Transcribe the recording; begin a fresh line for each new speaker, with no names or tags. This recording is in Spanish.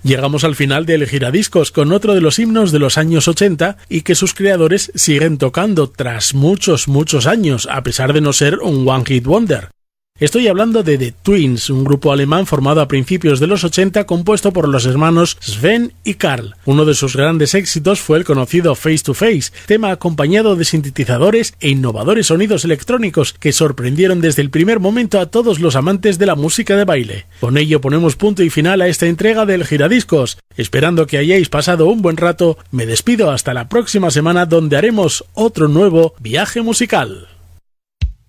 Llegamos al final del Giradiscos con otro de los himnos de los años 80 y que sus creadores siguen tocando tras muchos años, a pesar de no ser un One Hit Wonder. Estoy hablando de The Twins, un grupo alemán formado a principios de los 80 compuesto por los hermanos Sven y Karl. Uno de sus grandes éxitos fue el conocido Face to Face, tema acompañado de sintetizadores e innovadores sonidos electrónicos que sorprendieron desde el primer momento a todos los amantes de la música de baile. Con ello ponemos punto y final a esta entrega del Giradiscos. Esperando que hayáis pasado un buen rato, me despido hasta la próxima semana donde haremos otro nuevo viaje musical.